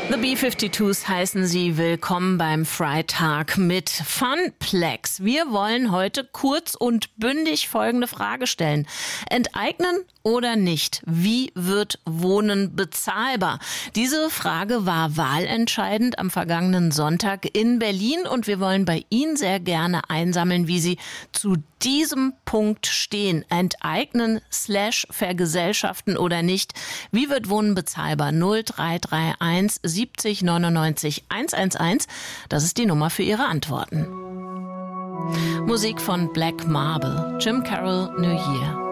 The B-52s heißen Sie willkommen beim Freitag mit Funplex. Wir wollen heute kurz und bündig folgende Frage stellen. Enteignen oder nicht? Wie wird Wohnen bezahlbar? Diese Frage war wahlentscheidend am vergangenen Sonntag in Berlin und wir wollen bei Ihnen sehr gerne einsammeln, wie Sie zu diesem Punkt stehen. Enteignen / vergesellschaften oder nicht? Wie wird Wohnen bezahlbar? 0331 70 99 111. Das ist die Nummer für Ihre Antworten. Musik von Black Marble, Jim Carroll, New Year.